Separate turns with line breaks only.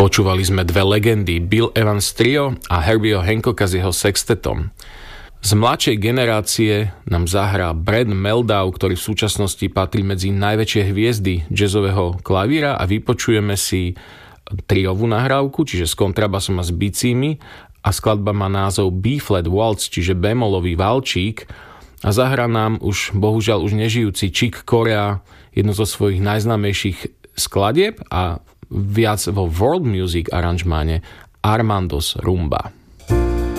Počúvali sme dve legendy, Bill Evans Trio a Herbieho Hancocka s jeho sextetom. Z mladšej generácie nám zahrá Brad Meldau, ktorý v súčasnosti patrí medzi najväčšie hviezdy jazzového klavíra, a vypočujeme si triovú nahrávku, čiže s kontrabasom a s bicími, a skladba má názov B-flat waltz, čiže bémolový valčík, a zahrá nám bohužiaľ už nežijúci Chick Corea jednu zo svojich najznámejších skladieb a viac vo world music aranžmáne Armando's Rumba.